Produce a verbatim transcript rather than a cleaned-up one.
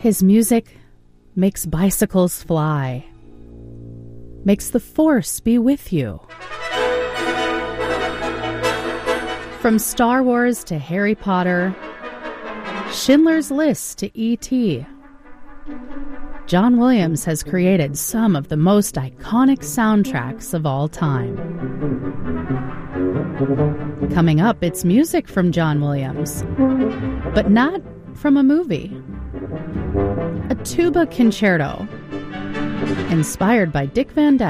His music makes bicycles fly, makes the Force be with you. From Star Wars to Harry Potter, Schindler's List to E T, John Williams has created some of the most iconic soundtracks of all time. Coming up, it's music from John Williams, but not from a movie. A tuba concerto, inspired by Dick Van Dyke.